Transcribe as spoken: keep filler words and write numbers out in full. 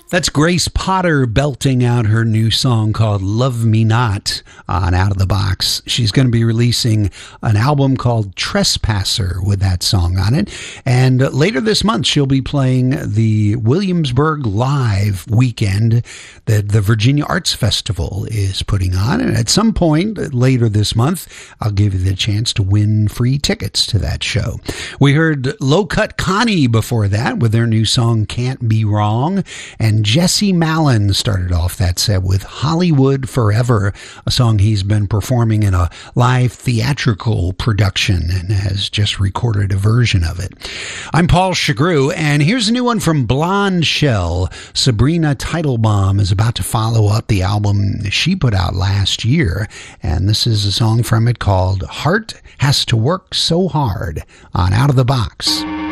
That's Grace Potter belting out her new song called Love Me Not on Out of the Box. She's going to be releasing an album called Trespasser with that song on it. And later this month, she'll be playing the Williamsburg Live weekend that the Virginia Arts Festival is putting on. And at some point later this month, I'll give you the chance to win free tickets to that show. We heard Low Cut Connie before that with their new song Can't Be Wrong. And Jesse Malin started off that set with Hollywood Forever, a song he's been performing in a live theatrical production and has just recorded a version of it. I'm Paul Chagru, and here's a new one from Blonde Shell. Sabrina Teitelbaum is about to follow up the album she put out last year, and this is a song from it called Heart Has to Work So Hard on Out of the Box.